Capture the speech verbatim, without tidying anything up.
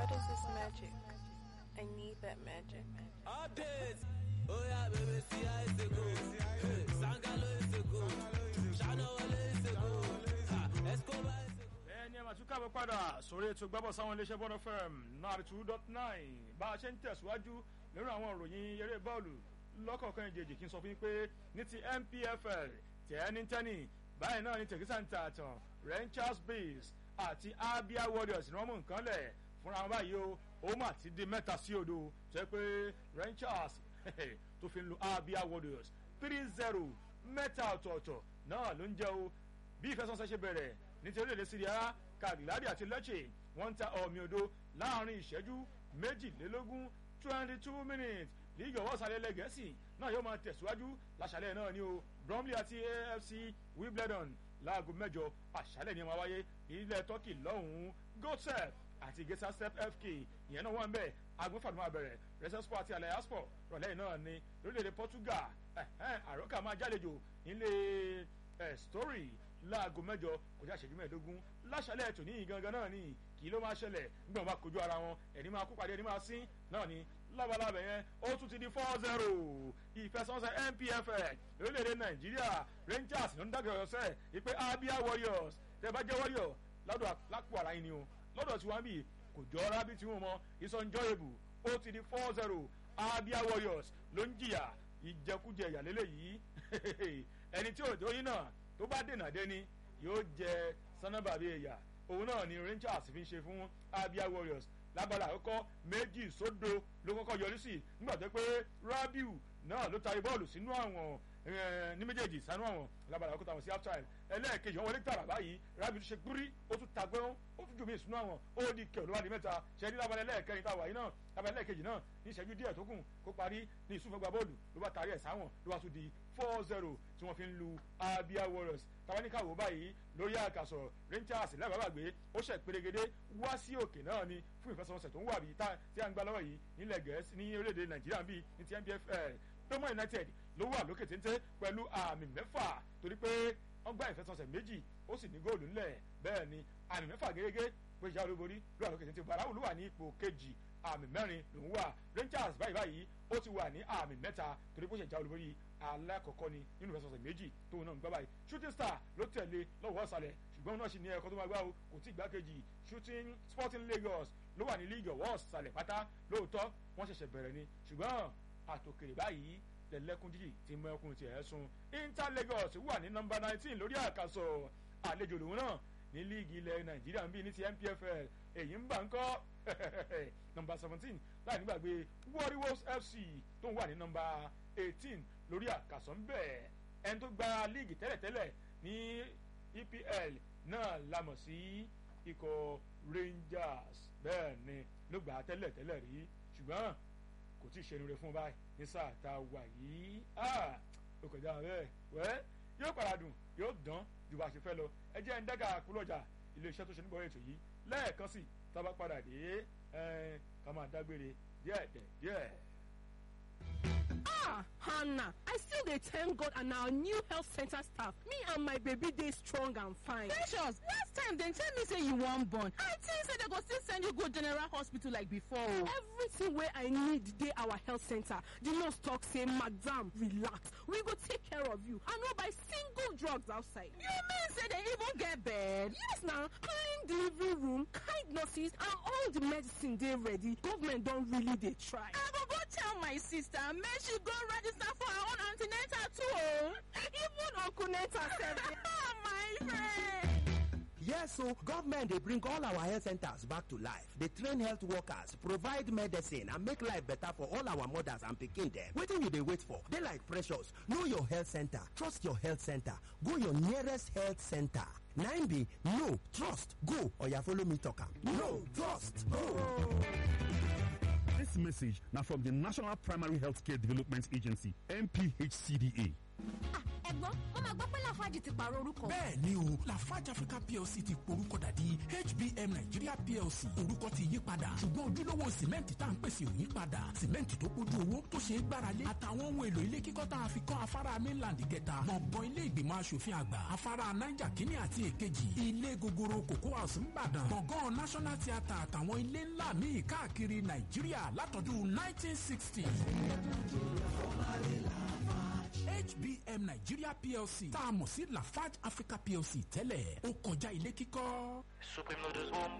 What is this magic? I need that magic. Updates. Oh yeah, baby, see how it's a go. Hey, Sangalo is a go. Shano is a go. Ah, Escobar is a go. Ẹni ẹ̀ máa tún káàbọ̀ padà sórí ètò gbábọ̀ sáwọn iléeṣẹ́ Bond F M ninety two dot nine bá a ṣe ń tẹ̀síwájú lórí àwọn ìròyìn eré bọ́ọ̀lù lọ́kọ̀ọ̀kan ìjèjì kí n sọ fún yín pé ní ti N P F L tẹ́nítẹ́nì báyìí náà ní Tekisa ń ta àtàn Rangers Bees àti Abia Warriors ni wọ́n mú nǹkan lẹ̀ fúnra wọn báyìí o ó mà ti di mẹ́ta sí odò tó yẹ pé Rangers tó fi ń lu Abia Warriors three zero mẹ́ta ọ̀tọ̀ọ̀tọ̀ náà ló ń jẹ́ o bí ìfẹsọ̀nsẹ̀ ṣe bẹ̀rẹ̀ ní ti orílẹ̀-èdè Syria Cagliari àti Lecce wọ́n ń ta ọ̀mì odò láàrin ìṣẹ́jú méjìlélógún twenty two minutes líìgì ọwọ́ ìsàlẹ̀ ilẹ̀ Gẹ̀ẹ́sì náà yóò máa tẹ̀síwájú láṣálẹ̀ náà ni o Bromley àti A F C Wimbledon láago mẹ́jọ àṣálẹ̀ ni wọ́n wáyé ilẹ̀ Turkey lọ́hùn-ún Gotsep àti Gaziantep F K ìyẹn náà wọ́n ń bẹ̀ agbófàdùn máa bẹ̀rẹ̀ Resersport àti Alayaspor rọ̀lẹ́yìn náà ni lórílẹ̀‐èdè Portugal àròkà máa jálejò nílé Story láago mẹ́jọ kọjá ìṣẹ́jú mẹ́ẹ̀ẹ́dógún láṣálẹ̀ ètò níyìn gangan náà ni kì í ló máa ṣẹlẹ̀ nígbà wọn bá kojú ara wọn ẹni máa kó pàdé ẹni máa sín náà ni lábalábẹ̀ yẹn ó tún ti di four zero ìfẹsẹ̀wọnsẹ̀ N P F L lórílẹ̀‐èdè Nàìjíríà Rangers ló ń dàgbà ọ̀sẹ̀ ìpè Abia Warriors tẹ́ bá jẹ́ Warriors lọ́dọ̀ lápò ara yín ni o lọ́dọ̀ tí wọ́n bí kò jọra bí tí wọ́n mọ it's enjoyable ó ti di four zero Abia Warriors ló ń jìyà ìjẹkújẹ ìyàlélẹ̀ yìí ẹni tí òjò yín náà tó bá dènà dẹni yóò jẹ sanabàbí ẹ̀yà òun náà ni Rangers fi ń ṣe fún Abia Warriors lábala àkọ́kọ́ méjì sódo ló kọ́kọ́ yọrí sí nígbà tó pé Rabiu náà ló tarí bọ́ọ̀lù sínú àwọn ní méjèèjì sánú àwọn lábala àkọ́kọ́ táwọn sí half time ẹlẹ́ẹ̀kejì wọn wọlé tààrà báyìí Rabiu tó ṣe gbúrí ó tún tagbọ́n ó tún jù mí sínú àwọn ó di kẹ̀ olúwa di mẹ́ta ṣẹ́ni lábala ẹlẹ́ẹ̀kẹrin táwa yìí náà lábala ẹlẹ́ẹ̀kejì náà ní ìṣẹ́jú díẹ̀ tó kù kó parí ní ìsúnfẹ́gbà bọ́ọ̀lù ló bá tarí ẹ̀ sáwọn ló bá tún di four zero tí wọ́n fi ń lu Abia Warriors tabaníkàwò báyìí lórí àkàsọ̀ Rangers lẹ́gbàgbàgbé ó ṣẹ̀ pérégedé wá sí òkè náà ni fún ìfẹsẹ̀wọnsẹ̀ tó ń wà bíi tí a ń gbá lọ́wọ́ yìí nílẹ̀ Gẹ̀ẹ́sì ní orílẹ̀-èdè Nàìjíríà bíi ní ti N P F L Domo United ló wà lókè téńté pẹ̀lú àmì mẹ́fà torí pé wọ́n gbá ìfẹsẹ̀wọnsẹ̀ méjì ó sì ní góòlù ńlẹ̀ bẹ́ẹ̀ ni àmì mẹ́fà gẹ́gẹ́ pé ìjà olóborí ló wà lókè téńté Barau ló wà ní ipò kejì àmì mẹ́rin lòún wà Rangers báyìí báyìí ó ti wà ní àmì mẹ́ta torí pé ó ṣe ìjà olóborí alákọ̀ọ́kọ́ ni nínú ìfẹsẹ̀wọnsẹ̀ méjì tóun náà ń gbá báyìí Shooting Star ló tẹ̀lé lọ́wọ́ ọ̀sàlẹ̀ ṣùgbọ́n náà sì ní ẹ̀kọ́ tó máa gbá o kò tí ì gbá kejì Shooting Sporting Lagos ló wà ní líìgì ọ̀wọ́ ọ̀sàlẹ̀ pátá lóòótọ́ wọ́n ṣẹ̀ṣẹ̀ bẹ̀rẹ̀ ni ṣùgbọ́n àtòkèrè báyìí lẹ́lẹ́kùn jíjì tí mọ ẹkùn tiẹ̀ sùn Inter Lagos wà ní nọ́mbà nineteen lórí àkàsọ̀ àlejò lòun náà ní líìgì ilẹ̀ Nàìjíríà ń bí ní ti N P F L èyí ń bà ń kọ́ nọ́mbà seventeen láì nígbàgbé Warriors F C tó ń wà ní nọ́mbà eighteen lórí àkàsọ̀ ń bẹ̀ ẹni tó gba líìgì tẹ́lẹ̀tẹ́lẹ̀ ní E P L náà la mọ̀ sí ikọ̀ Rangers bẹ́ẹ̀ ni ló gbà á tẹ́lẹ̀tẹ́lẹ̀ rí ṣùgbọ́n kò tí ì ṣẹnu rẹ fún báyìí ní sáà tá a wà yìí ó kọjá bẹ́ẹ̀ wẹ́ yóò padà dùn yóò dán ju bá a ṣe fẹ́ lọ ẹ jẹ́ ń dẹ́gà kúlọ̀jà iléeṣẹ́ tó ṣe nígbà ètò yìí lẹ́ẹ̀kan sí tá a bá padà dé ká máa dágbére díẹ̀ díẹ̀. Ah, Hannah, I still dey thank God and our new health center staff. Me and my baby dey strong and fine. Precious, last time dem tell me say you wan born. I think say dem go still send you go general hospital like before. Everything wey I need dey our health center. The nurse talk say, madam, relax. We go take care of you and no buy single drugs outside. You mean say dem even get bed? Yes na, clean delivery room, kind nurses and all the medicine dey ready. Government don really dey try. I go go tell my sister make she go register for her own antenatal too. Even Uncle Neta sef. Oh my friend. Yes, so government they bring all our health centers back to life. They train health workers, provide medicine, and make life better for all our mothers and pikin them. Wetin you dey wait for? They like Precious. Know your health center. Trust your health center. Go your nearest health center. nine B, no, trust, go. Or you follow me talk am. No, trust, go. This message now from the National Primary Healthcare Development Agency, N P H C D A. Ah, ẹ̀gbọ́n mo máa gbọ́ pé Lafarge ti pààrọ̀ orúkọ. bẹ́ẹ̀ ni o Lafarge Africa P L C ti porúkọ dàdí H B M Nigeria P L C orúkọ ti yí padà ṣùgbọ́n ojúlówó sìmẹ́ǹtì tá à ń pèsè ò yí padà sìmẹ́ǹtì tó kójú owó tó ṣe é gbáralé àtàwọn ohun èlò ilé kíkọ́ tá a fi kọ́ afárá mainland gẹ̀ta gbọ̀ngàn ilé ìgbìmọ̀ asòfin àgbà afárá Niger kínní àti èkejì ilé gogoro Cocoa House ńbàdàn gbọ̀ngàn National Theatre àtàwọn ilé ńlá míì káàkiri Nàìjíríà látọdún nineteen sixty. H B M Nigeria P L C tá a mọ̀ sí Lafarge Africa P L C tẹ́lẹ̀ ó kọjá ilé kíkọ́. Supreme Noodles Home.